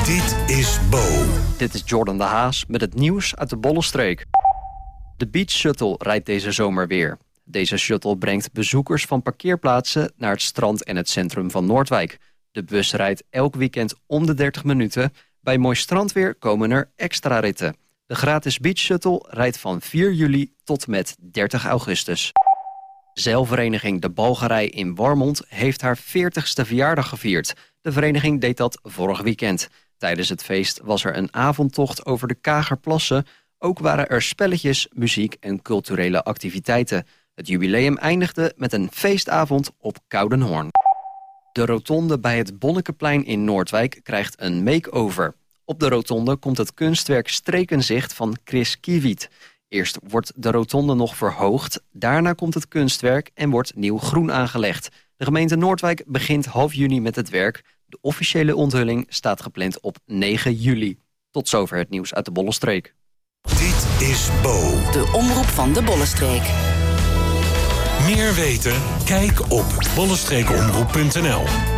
Dit is Bo. Dit is Jordan de Haas met het nieuws uit de Bollenstreek. De Beach Shuttle rijdt deze zomer weer. Deze shuttle brengt bezoekers van parkeerplaatsen naar het strand en het centrum van Noordwijk. De bus rijdt elk weekend om de 30 minuten. Bij mooi strandweer komen er extra ritten. De gratis Beach Shuttle rijdt van 4 juli tot met 30 augustus. Zeilvereniging De Balgerij in Warmond heeft haar 40ste verjaardag gevierd. De vereniging deed dat vorig weekend. Tijdens het feest was er een avondtocht over de Kagerplassen. Ook waren er spelletjes, muziek en culturele activiteiten. Het jubileum eindigde met een feestavond op Koudenhoorn. De rotonde bij het Bonnekeplein in Noordwijk krijgt een make-over. Op de rotonde komt het kunstwerk Strekenzicht van Chris Kiewiet. Eerst wordt de rotonde nog verhoogd, daarna komt het kunstwerk en wordt nieuw groen aangelegd. De gemeente Noordwijk begint half juni met het werk. De officiële onthulling staat gepland op 9 juli. Tot zover het nieuws uit de Bollenstreek. Dit is Bo. De omroep van de Bollenstreek. Meer weten? Kijk op bollenstreekomroep.nl.